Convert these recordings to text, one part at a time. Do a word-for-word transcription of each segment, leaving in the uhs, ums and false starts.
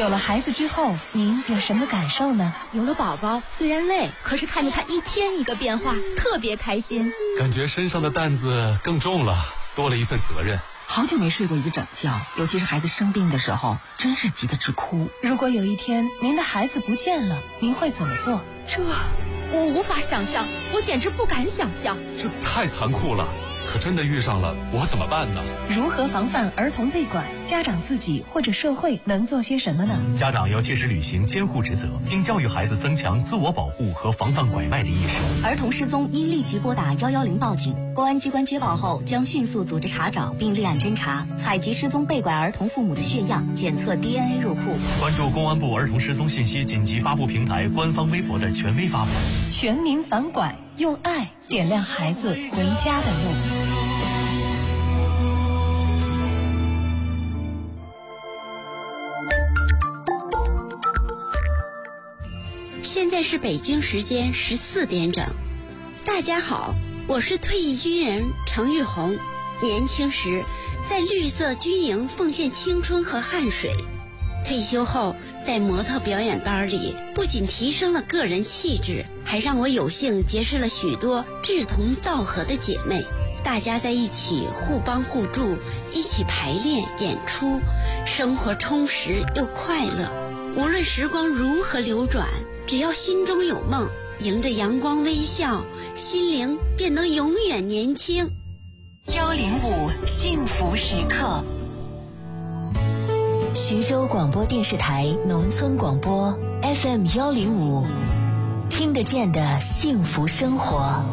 有了孩子之后，您有什么感受呢？ 有了宝宝，虽然累，可是看着他一天一个变化，特别开心。 感觉身上的担子更重了，多了一份责任。 好久没睡过一个整觉，尤其是孩子生病的时候，真是急得直哭。 如果有一天您的孩子不见了，您会怎么做？ 这我无法想象，我简直不敢想象。 这太残酷了，可真的遇上了，我怎么办呢？ 如何防范儿童被拐？家长自己或者社会能做些什么呢？ 家长要切实履行监护职责，并教育孩子增强自我保护和防范拐卖的意识。 儿童失踪应立即拨打一一零报警，公安机关接报后将迅速组织查找并立案侦查，采集失踪被拐儿童父母的血样，检测 D N A 入库。 关注公安部儿童失踪信息紧急发布平台官方微博的权威发布。 全民反拐，用爱点亮孩子回家的路。 现在是北京时间十四点整。大家好，我是退役军人程玉红。年轻时在绿色军营奉献青春和汗水，退休后在模特表演班里不仅提升了个人气质，还让我有幸结识了许多志同道合的姐妹。大家在一起互帮互助，一起排练演出，生活充实又快乐。无论时光如何流转，只要心中有梦，迎着阳光微笑，心灵便能永远年轻。 幺零五幸福时刻， 徐州广播电视台农村广播 F M 幺零五，听得见的幸福生活。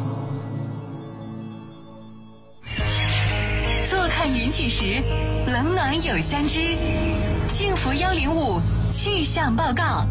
坐看云起时，冷暖有相知。幸福幺零五气象报告。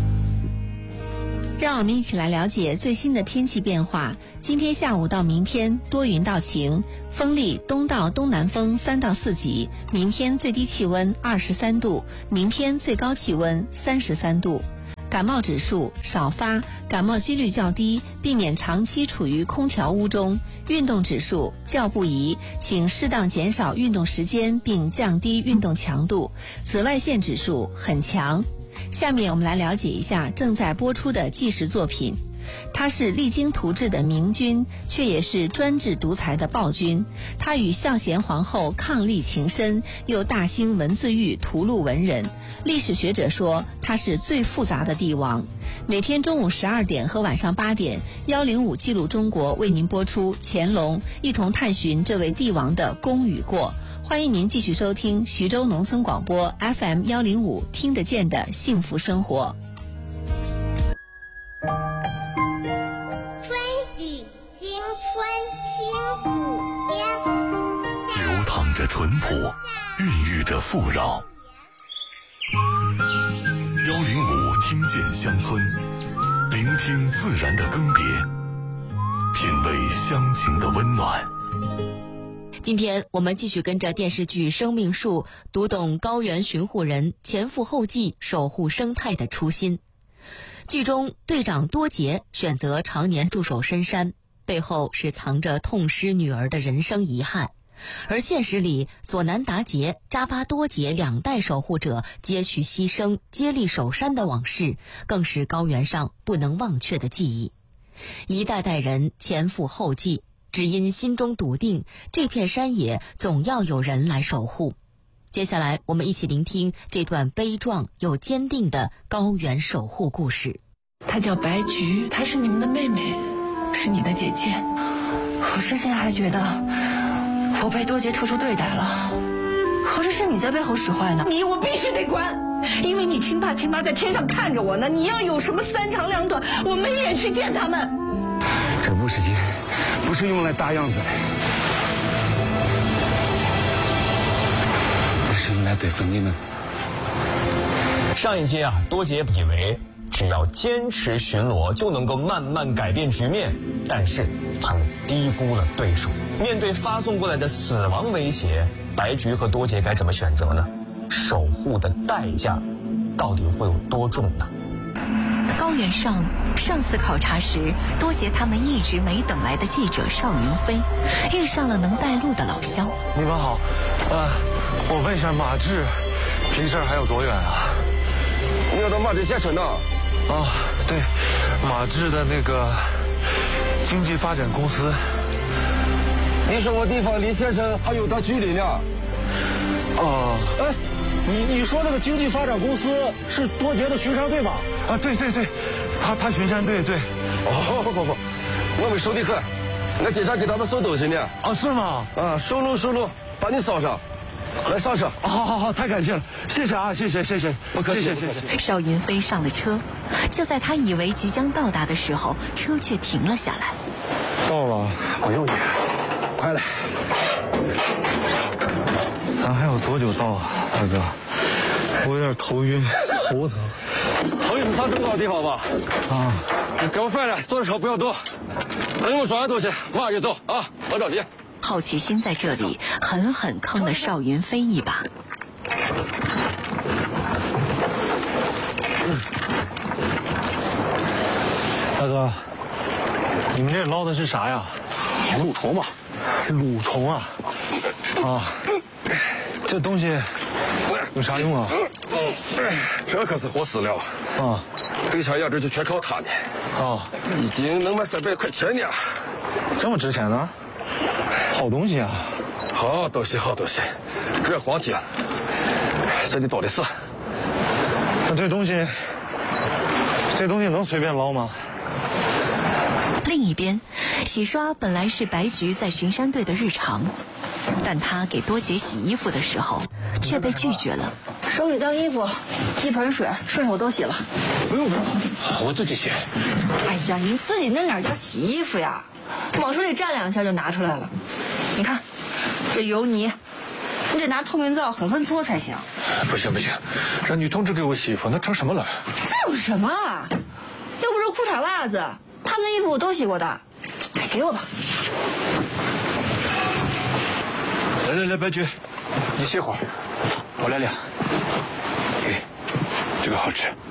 让我们一起来了解最新的天气变化。今天下午到明天多云到晴，风力东到东南风三到四级。明天最低气温二十三度，明天最高气温三十三度。感冒指数少发，感冒几率较低，避免长期处于空调屋中。运动指数较不宜，请适当减少运动时间并降低运动强度。紫外线指数很强。下面我们来了解一下正在播出的纪实作品。他是励精图治的明君，却也是专制独裁的暴君。他与孝贤皇后伉俪情深，又大兴文字狱屠戮文人。历史学者说他是最复杂的帝王。每天中午十二点和晚上八点，幺零五记录中国为您播出乾隆，一同探寻这位帝王的功与过。欢迎您继续收听徐州农村广播 F M 幺零五，听得见的幸福生活。 春雨惊春清谷天， 流淌着淳朴，孕育着富饶。幺零五听见乡村，聆听自然的更迭，品味乡情的温暖。 今天我们继续跟着电视剧《生命树》，读懂高原巡护人前赴后继守护生态的初心。剧中队长多杰选择常年驻守深山，背后是藏着痛失女儿的人生遗憾。而现实里，索南达杰、扎巴多杰两代守护者接续牺牲、接力守山的往事，更是高原上不能忘却的记忆。一代代人前赴后继，只因心中笃定，这片山野总要有人来守护。接下来我们一起聆听这段悲壮又坚定的高原守护故事。 她叫白菊，她是你们的妹妹，是你的姐姐。 我之前还觉得我被多杰特殊对待了，合着是你在背后使坏呢？ 你我必须得管，因为你亲爸亲妈在天上看着我呢。你要有什么三长两短，我们也去见他们。 这五十斤不是用来打样子的，这是用来对付你们。 上一集啊，多杰以为只要坚持巡逻就能够慢慢改变局面，但是他们低估了对手。面对发送过来的死亡威胁，白菊和多杰该怎么选择呢？守护的代价到底会有多重呢？ 高原上，上次考察时，多杰他们一直没等来的记者邵云飞，遇上了能带路的老乡。 你们好，呃，我问一下马志，离这儿还有多远啊？ 你要到马志县城呢？ 啊，对，马志的那个经济发展公司。 你说我地方离县城还有段距离呢。 哦， 哎，你你说那个经济发展公司是多杰的巡山队吧？ 啊，对对对，他他巡山队对。 哦，不不不，我们熟得很，我经常给他们送东西呢。 啊，是吗？ 啊，顺路顺路，把你捎上。来上车！ 好好好，太感谢了，谢谢啊，谢谢谢谢， 不客气， 谢谢谢谢。 邵云飞上了车，就在他以为即将到达的时候，车却停了下来。 到了， 我用你，快来！ 咱还有多久到啊，大哥？我有点头晕，头疼。 头一次上这么高的地方吧？ 啊！ 你给我快点，坐车不要动，等我装完东西，马上就走啊！别着急。 好奇心在这里狠狠坑了邵云飞一把。 大哥，你们这捞的是啥呀？ 蠕虫嘛。 蠕虫啊！啊，这东西有啥用啊？ 这可是活饲料啊！ 飞翔养殖就全靠它呢。 啊， 一斤能卖三百块钱呢。 这么值钱呢？好东西啊！ 好东西，好东西，这黄金，这里多的是。 那这东西，这东西能随便捞吗？ 另一边，洗刷本来是白菊在巡山队的日常，但他给多杰洗衣服的时候，却被拒绝了。 手里脏衣服，一盆水顺手都洗了。 不用不用，我自己洗。 哎呀，你自己那哪叫洗衣服呀？往水里蘸两下就拿出来了。你看，这油泥，你得拿透明皂狠狠搓才行。 不行不行，让女同志给我洗衣服，那成什么了？ 这有什么啊？又不是裤衩袜子，他们的衣服我都洗过的。哎，给我吧。 来来来，白菊，你歇会儿，我来量。给，这个好吃。